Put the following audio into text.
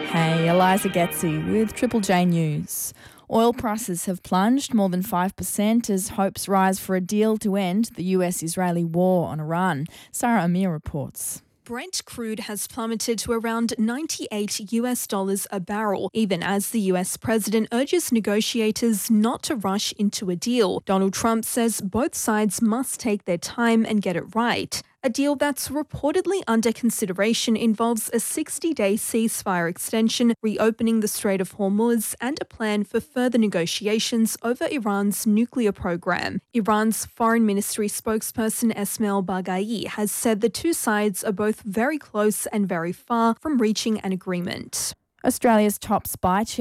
Hey, Eliza Getzi with Triple J News. Oil prices have plunged more than 5% as hopes rise for a deal to end the US-Israeli war on Iran. Sarah Amir reports. Brent crude has plummeted to around $98 a barrel, even as the US president urges negotiators not to rush into a deal. Donald Trump says both sides must take their time and get it right. A deal that's reportedly under consideration involves a 60-day ceasefire extension, reopening the Strait of Hormuz, and a plan for further negotiations over Iran's nuclear program. Iran's foreign ministry spokesperson Esmail Baghai has said the two sides are both very close and very far from reaching an agreement. Australia's top spy chief